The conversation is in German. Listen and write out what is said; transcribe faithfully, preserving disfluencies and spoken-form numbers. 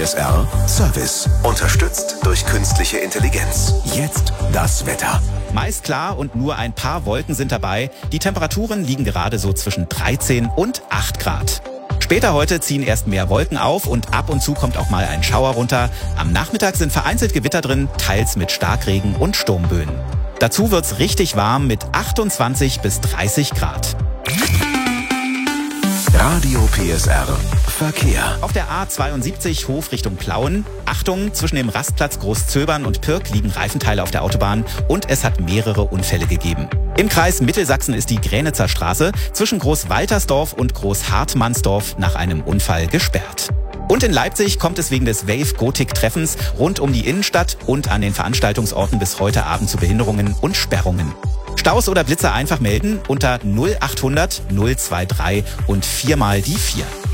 S R Service. Unterstützt durch künstliche Intelligenz. Jetzt das Wetter. Meist klar und nur ein paar Wolken sind dabei. Die Temperaturen liegen gerade so zwischen dreizehn und acht Grad. Später heute ziehen erst mehr Wolken auf und ab und zu kommt auch mal ein Schauer runter. Am Nachmittag sind vereinzelt Gewitter drin, teils mit Starkregen und Sturmböen. Dazu wird's richtig warm mit achtundzwanzig bis dreißig Grad. Radio P S R Verkehr. Auf der A zweiundsiebzig Hof Richtung Plauen. Achtung, zwischen dem Rastplatz Großzöbern und Pirk liegen Reifenteile auf der Autobahn und es hat mehrere Unfälle gegeben. Im Kreis Mittelsachsen ist die Gränitzer Straße zwischen Großwaltersdorf und Großhartmannsdorf nach einem Unfall gesperrt. Und in Leipzig kommt es wegen des Wave-Gotik-Treffens rund um die Innenstadt und an den Veranstaltungsorten bis heute Abend zu Behinderungen und Sperrungen. Staus oder Blitzer einfach melden unter null achthundert null drei drei und viermal die vier.